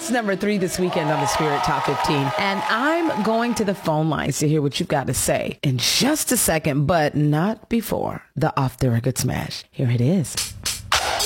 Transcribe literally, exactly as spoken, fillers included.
That's number three this weekend on the Spirit Top fifteen. And I'm going to the phone lines to hear what you've got to say in just a second, but not before the Off the Record Smash. Here it is.